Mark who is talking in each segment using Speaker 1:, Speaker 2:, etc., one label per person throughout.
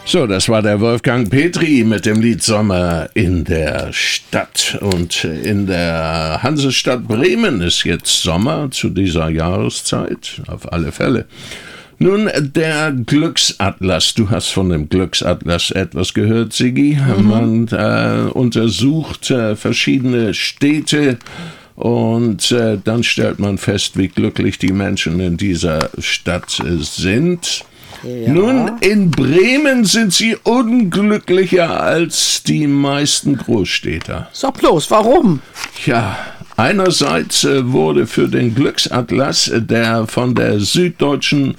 Speaker 1: So, das war der Wolfgang Petri mit dem Lied Sommer in der Stadt. Und in der Hansestadt Bremen ist jetzt Sommer zu dieser Jahreszeit, auf alle Fälle. Nun, der Glücksatlas. Du hast von dem Glücksatlas etwas gehört, Sigi. Man untersucht verschiedene Städte und dann stellt man fest, wie glücklich die Menschen in dieser Stadt sind. Ja. Nun, in Bremen sind sie unglücklicher als die meisten Großstädter.
Speaker 2: Sag bloß, warum?
Speaker 1: Ja, einerseits wurde für den Glücksatlas, der von der Süddeutschen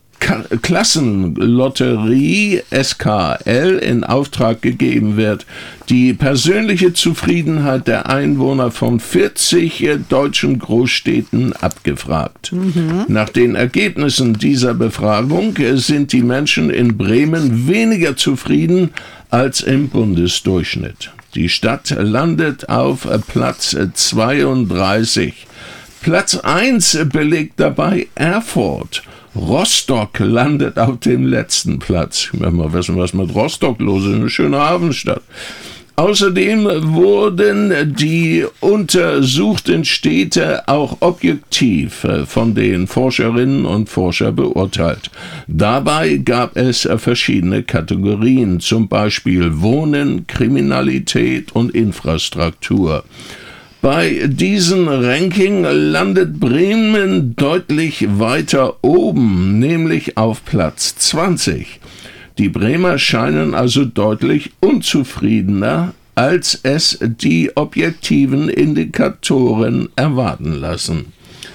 Speaker 1: Klassenlotterie SKL in Auftrag gegeben wird, die persönliche Zufriedenheit der Einwohner von 40 deutschen Großstädten abgefragt. Nach den Ergebnissen dieser Befragung sind die Menschen in Bremen weniger zufrieden als im Bundesdurchschnitt. Die Stadt landet auf Platz 32. Platz 1 belegt dabei Erfurt. Rostock landet auf dem letzten Platz. Ich möchte mal wissen, was mit Rostock los ist. Eine schöne Hafenstadt. Außerdem wurden die untersuchten Städte auch objektiv von den Forscherinnen und Forschern beurteilt. Dabei gab es verschiedene Kategorien, zum Beispiel Wohnen, Kriminalität und Infrastruktur. Bei diesem Ranking landet Bremen deutlich weiter oben, nämlich auf Platz 20. Die Bremer scheinen also deutlich unzufriedener, als es die objektiven Indikatoren erwarten lassen.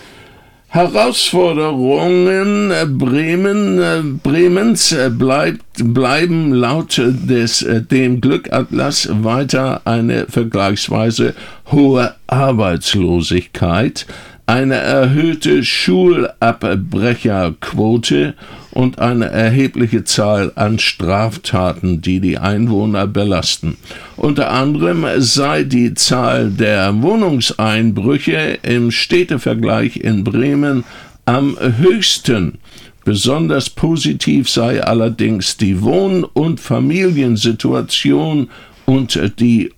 Speaker 1: Herausforderungen Bremens bleiben laut dem Glücksatlas weiter eine vergleichsweise hohe Arbeitslosigkeit, eine erhöhte Schulabbrecherquote und eine erhebliche Zahl an Straftaten, die die Einwohner belasten. Unter anderem sei die Zahl der Wohnungseinbrüche im Städtevergleich in Bremen am höchsten. Besonders positiv sei allerdings die Wohn- und Familiensituation und die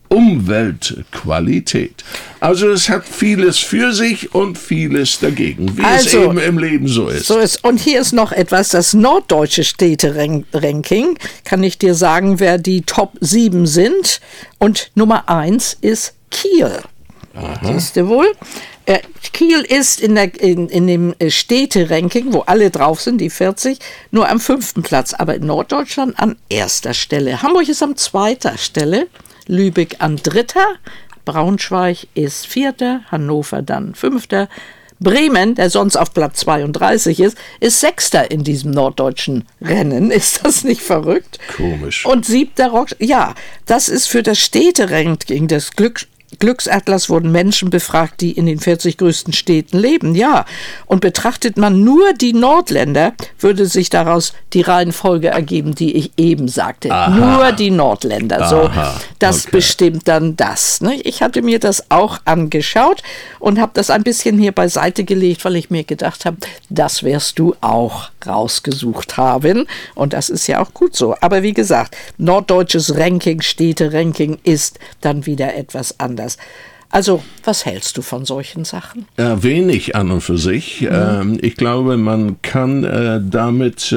Speaker 1: Umweltqualität. Also es hat vieles für sich und vieles dagegen, wie es eben im Leben so ist.
Speaker 2: Und hier ist noch etwas, das norddeutsche Städte-Ranking. Kann ich dir sagen, wer die Top 7 sind. Und Nummer 1 ist Kiel. Siehst du wohl? Kiel ist in dem Städte-Ranking, wo alle drauf sind, die 40, nur am 5. Platz, aber in Norddeutschland an 1. Stelle. Hamburg ist an 2. Stelle, Lübeck an 3., Braunschweig ist 4., Hannover dann 5., Bremen, der sonst auf Platz 32 ist 6. in diesem norddeutschen Rennen. Ist das nicht verrückt?
Speaker 1: Komisch.
Speaker 2: Und 7. Ja, das ist für das Städte-Ranking des Glücksatlas wurden Menschen befragt, die in den 40 größten Städten leben, ja. Und betrachtet man nur die Nordländer, würde sich daraus die Reihenfolge ergeben, die ich eben sagte. Aha. Nur die Nordländer. So, das bestimmt dann das. Ne? Ich hatte mir das auch angeschaut und habe das ein bisschen hier beiseite gelegt, weil ich mir gedacht habe, das wirst du auch rausgesucht haben. Und das ist ja auch gut so. Aber wie gesagt, norddeutsches Ranking, Städte-Ranking ist dann wieder etwas anders. Also, was hältst du von solchen Sachen?
Speaker 1: Wenig an und für sich. Ich glaube, man kann damit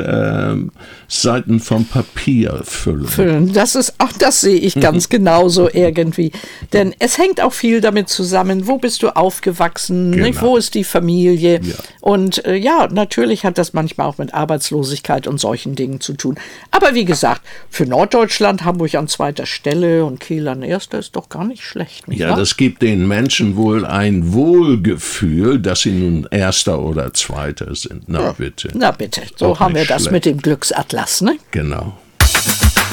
Speaker 1: Seiten vom Papier füllen.
Speaker 2: Das sehe ich ganz genauso irgendwie. Denn es hängt auch viel damit zusammen, wo bist du aufgewachsen, nicht? Wo ist die Familie? Ja. Und natürlich hat das manchmal auch mit Arbeitslosigkeit und solchen Dingen zu tun. Aber wie gesagt, für Norddeutschland, Hamburg an 2. Stelle und Kiel an 1. ist doch gar nicht schlecht. Nicht wahr?
Speaker 1: Das gibt den Menschen wohl ein Wohlgefühl, dass sie nun 1. oder 2. sind. Na bitte.
Speaker 2: So haben wir das mit dem Glücksatlas, ne?
Speaker 1: Genau.